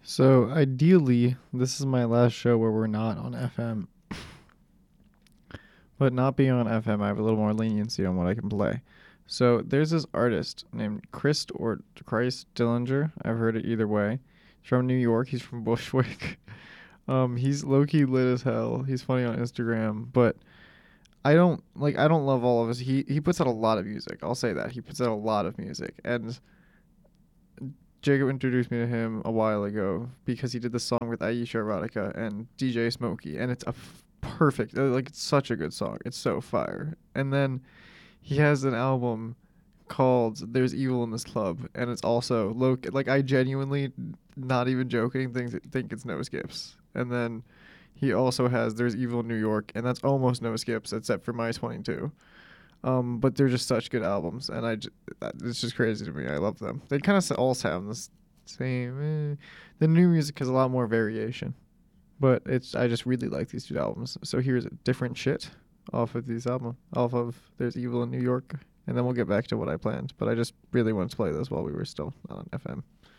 So ideally, this is my last show where we're not on FM. But not being on FM, I have a little more leniency on what I can play. So there's this artist named Christ or Christ Dillinger. I've heard it either way. He's from New York. He's from Bushwick. He's low key lit as hell. He's funny on Instagram, but I don't love all of his. He puts out a lot of music. I'll say that he puts out a lot of music, and Jacob introduced me to him a while ago because he did the song with Aisha Erotica and DJ Smokey, and it's a perfect, like it's such a good song. It's so fire. And then he has an album called "There's Evil in This Club," and it's also low. Like I genuinely, not even joking, think it's no skips. And then he also has "There's Evil in New York," and that's almost no skips except for My 22. But they're just such good albums, and it's just crazy to me. I love them. They kind of all sound the same. The new music has a lot more variation, but I just really like these two albums. So here's different shit off of these album, off of There's Evil in New York, and then we'll get back to what I planned. But I just really wanted to play this while we were still on FM.